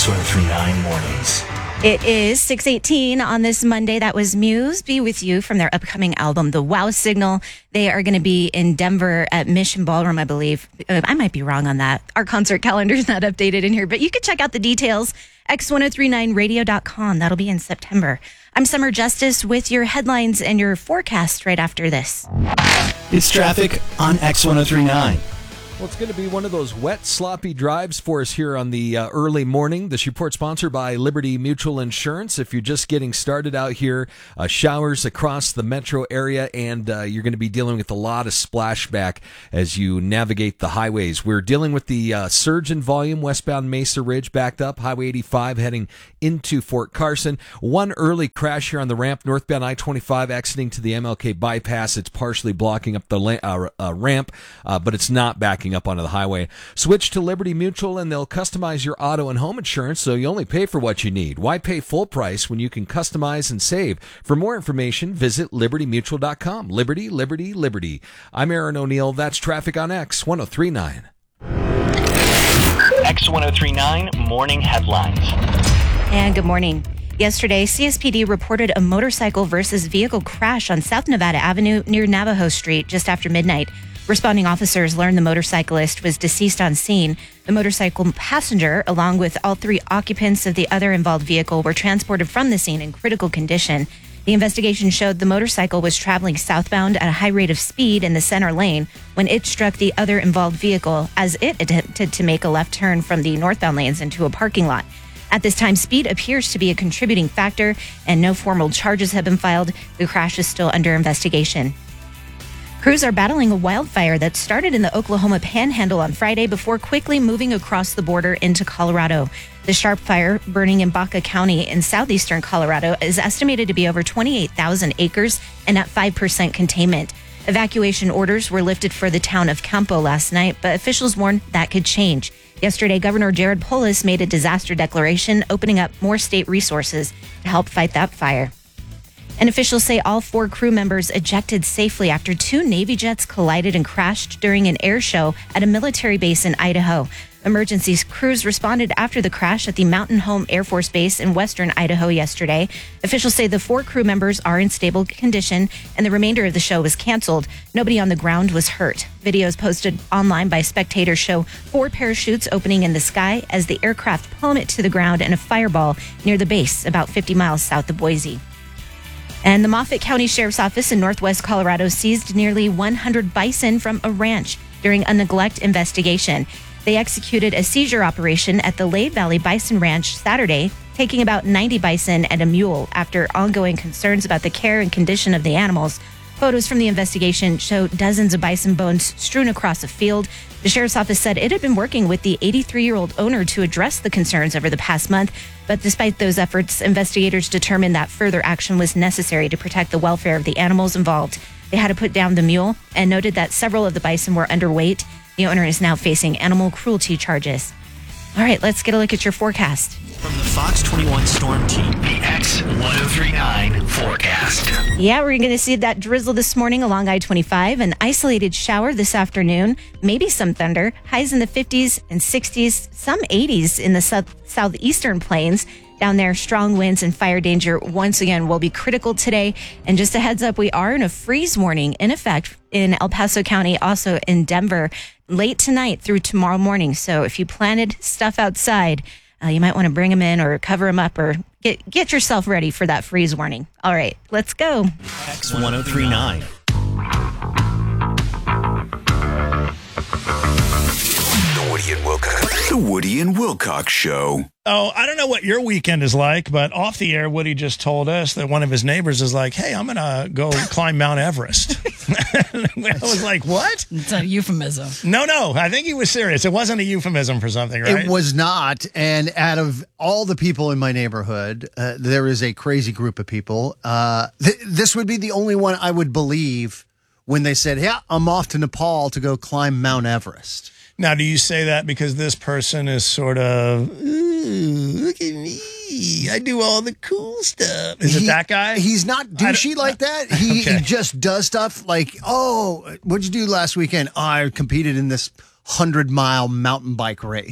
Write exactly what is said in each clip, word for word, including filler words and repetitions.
X one oh three point nine Mornings. It is six eighteen on this Monday. That was Muse, Be With You, from their upcoming album, The Wow Signal. They are going to be in Denver at Mission Ballroom, I believe. Uh, I might be wrong on that. Our concert calendar is not updated in here, but you can check out the details. X ten thirty-nine radio dot com. That'll be in September. I'm Summer Justice with your headlines and your forecast right after this. It's traffic on X ten thirty-nine. Well, it's going to be one of those wet, sloppy drives for us here on the uh, early morning. This report sponsored by Liberty Mutual Insurance. If you're just getting started out here, uh, showers across the metro area, and uh, you're going to be dealing with a lot of splashback as you navigate the highways. We're dealing with the uh, surge in volume, westbound Mesa Ridge backed up, Highway eighty-five heading into Fort Carson. One early crash here on the ramp, northbound I twenty-five exiting to the M L K bypass. It's partially blocking up the la- uh, uh, ramp, uh, but it's not backing up onto the highway. Switch to Liberty Mutual and they'll customize your auto and home insurance so you only pay for what you need. Why pay full price when you can customize and save? For more information, visit liberty mutual dot com. Liberty, Liberty, Liberty. I'm Aaron O'Neill. That's traffic on X ten thirty-nine. X ten thirty-nine Morning Headlines. And good morning. Yesterday, C S P D reported a motorcycle versus vehicle crash on South Nevada Avenue near Navajo Street just after midnight. Responding officers learned the motorcyclist was deceased on scene. The motorcycle passenger, along with all three occupants of the other involved vehicle, were transported from the scene in critical condition. The investigation showed the motorcycle was traveling southbound at a high rate of speed in the center lane when it struck the other involved vehicle as it attempted to make a left turn from the northbound lanes into a parking lot. At this time, speed appears to be a contributing factor, and no formal charges have been filed. The crash is still under investigation. Crews are battling a wildfire that started in the Oklahoma Panhandle on Friday before quickly moving across the border into Colorado. The sharp fire burning in Baca County in southeastern Colorado is estimated to be over twenty-eight thousand acres and at five percent containment. Evacuation orders were lifted for the town of Campo last night, but officials warned that could change. Yesterday, Governor Jared Polis made a disaster declaration, opening up more state resources to help fight that fire. And officials say all four crew members ejected safely after two Navy jets collided and crashed during an air show at a military base in Idaho. Emergency crews responded after the crash at the Mountain Home Air Force Base in western Idaho yesterday. Officials say the four crew members are in stable condition and the remainder of the show was canceled. Nobody on the ground was hurt. Videos posted online by spectators show four parachutes opening in the sky as the aircraft plummet to the ground in a fireball near the base about fifty miles south of Boise. And the Moffat County Sheriff's Office in northwest Colorado seized nearly one hundred bison from a ranch during a neglect investigation. They executed a seizure operation at the Lay Valley Bison Ranch Saturday, taking about ninety bison and a mule after ongoing concerns about the care and condition of the animals. Photos from the investigation show dozens of bison bones strewn across a field. The sheriff's office said it had been working with the eighty-three-year-old owner to address the concerns over the past month. But despite those efforts, investigators determined that further action was necessary to protect the welfare of the animals involved. They had to put down the mule and noted that several of the bison were underweight. The owner is now facing animal cruelty charges. All right, let's get a look at your forecast. From the Fox twenty-one Storm Team, the X ten thirty-nine forecast. Yeah, we're going to see that drizzle this morning along I twenty-five, an isolated shower this afternoon, maybe some thunder, highs in the fifties and sixties, some eighties in the south, southeastern plains. Down there, strong winds and fire danger once again will be critical today. And just a heads up, we are in a freeze warning in effect in El Paso County, also in Denver, late tonight through tomorrow morning. So if you planted stuff outside, uh, you might want to bring them in or cover them up or get get yourself ready for that freeze warning. All right, let's go. X ten thirty-nine. The Woody and Wilcox. The Woody and Wilcox Show. Oh, I don't know what your weekend is like, but off the air, Woody just told us that one of his neighbors is like, hey, I'm going to go climb Mount Everest. I was like, what? It's a euphemism. No, no. I think he was serious. It wasn't a euphemism for something, right? It was not. And out of all the people in my neighborhood, uh, there is a crazy group of people. Uh, th- this would be the only one I would believe when they said, yeah, I'm off to Nepal to go climb Mount Everest. Now, do you say that because this person is sort of, ooh, look at me, I do all the cool stuff? Is he, it that guy? He's not douchey like that. He, okay. he just does stuff like, oh, what'd you do last weekend? Oh, I competed in this hundred-mile mountain bike race.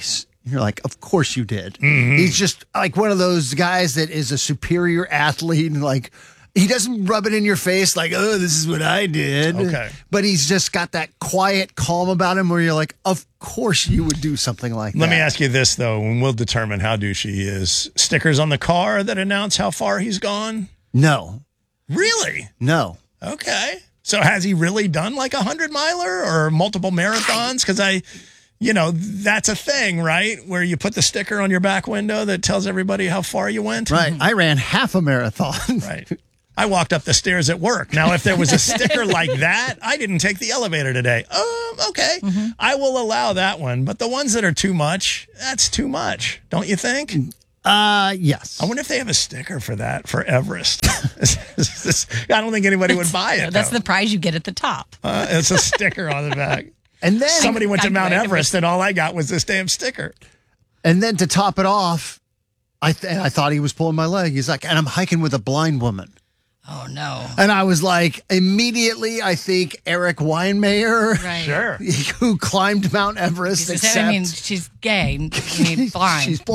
You're like, of course you did. Mm-hmm. He's just like one of those guys that is a superior athlete and like, he doesn't rub it in your face like, oh, this is what I did. Okay. But he's just got that quiet calm about him where you're like, of course you would do something like Let that. me ask you this, though, and we'll determine how douchey he is. Stickers on the car that announce how far he's gone? No. Really? No. Okay. So has he really done like a hundred miler or multiple marathons? Because I, you know, that's a thing, right? Where you put the sticker on your back window that tells everybody how far you went. Right. I ran half a marathon. Right. I walked up the stairs at work. Now, if there was a sticker like that, I didn't take the elevator today. Um, okay. Mm-hmm. I will allow that one. But the ones that are too much, that's too much. Don't you think? Uh, yes. I wonder if they have a sticker for that, for Everest. I don't think anybody would buy it. That's though. the prize you get at the top. Uh, it's a sticker on the back. And then Somebody went to Mount Calculate Everest and all I got was this damn sticker. And then to top it off, I th- I thought he was pulling my leg. He's like, and I'm hiking with a blind woman. Oh, no. And I was like, immediately, I think Eric Weinmayer, Right. Sure. who climbed Mount Everest, She said, except I mean, she's gay. I mean, blind. she's blind.